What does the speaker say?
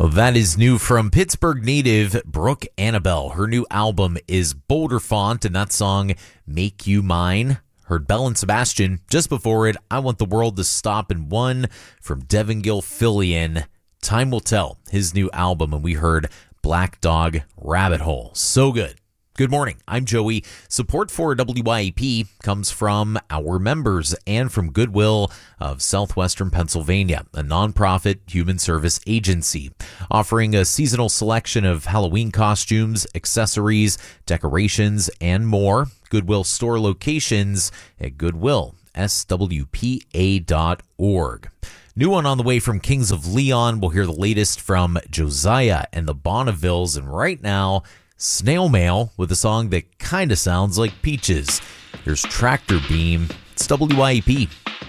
Well, that is new from Pittsburgh native Brooke Annabelle. Her new album is Boulder Font, and that song, Make You Mine. Heard Belle and Sebastian. Just before it, I Want the World to Stop and One from Devin Gilfillian. Time Will Tell, his new album, and we heard Black Dog Rabbit Hole. So good. Good morning. I'm Joey. Support for WYAP comes from our members and from Goodwill of Southwestern Pennsylvania, a nonprofit human service agency offering a seasonal selection of Halloween costumes, accessories, decorations, and more. Goodwill store locations at goodwillswpa.org. New one on the way from Kings of Leon. We'll hear the latest from Josiah and the Bonnevilles, and right now, Snail Mail with a song that kind of sounds like Peaches. Here's Tractor Beam. It's WYAP.